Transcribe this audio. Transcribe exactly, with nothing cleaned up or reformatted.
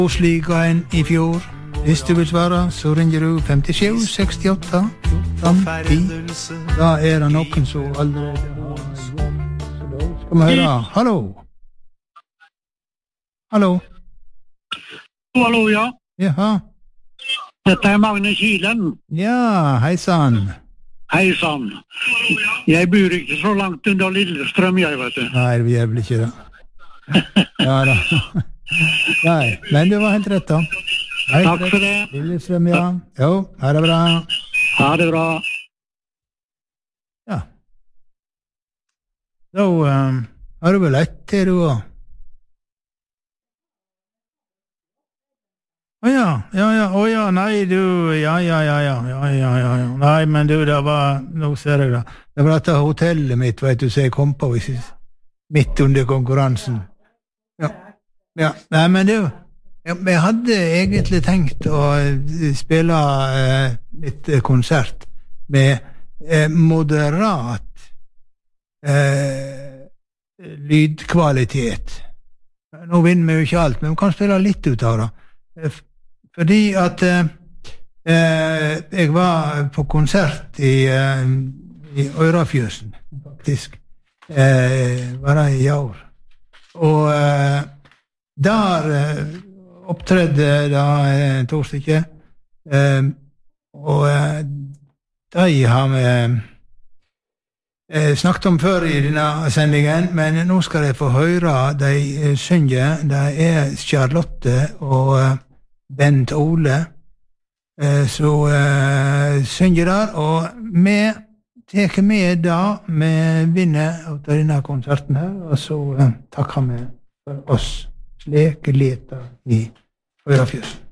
Osligaen i fjor. Hvis du vil svare, så ringer du femtisju sekstiåtte fjorten ti. Da er det noen som allerede har jobb. Så da skal vi høre. Hallo. Hallo. Hallo, ja. Jaha. Dette er Magne Kilen. Ja, hei sann. Hei sann. Jeg bor ikke så langt under Lillestrøm, jeg vet du. Nei, vi er vel ikke det. Ja da. Nei, men du var helt rett da. Hei, Takk for det. Lillestrøm, ja. Jo, ha det bra. Ha det bra. Ja. Da um, har du vel lett til du også. Å ja, ja, ja, å ja, nei, du, ja, ja, ja, ja, ja, ja, ja, ja, nei, men du, det var, nå ser jeg det, det var dette hotellet mitt, vet du, så jeg kom på midt under konkurransen. Ja, ja, nei, men du, jeg hadde egentlig tenkt å spille eh, litt konsert med eh, moderat eh, lydkvalitet. Nå vinner vi jo ikke alt, men vi kan spille litt ut av det. Fordi at eh, jeg var på konsert i, eh, i Ørafjøsen, faktisk, eh, var det i år. Og eh, der eh, opptredde da eh, to stykker, eh, og eh, de har vi eh, snakket om før i denne sendingen, men nå skal jeg få høre de eh, synge. Det er Charlotte og eh, Bent Ole, eh, så eh, synger der, og vi teker med da, vi vinner av denne konserten her, og så eh, takker vi for oss, slik leter i Ørafjøsen.